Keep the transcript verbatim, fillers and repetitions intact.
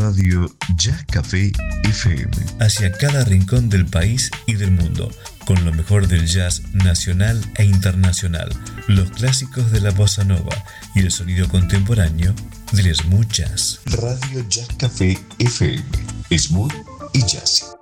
Radio Jazz Café F M. Hacia cada rincón del país y del mundo, con lo mejor del jazz nacional e internacional, los clásicos de la bossa nova y el sonido contemporáneo del smooth jazz. Radio Jazz Café F M. Smooth y jazzy.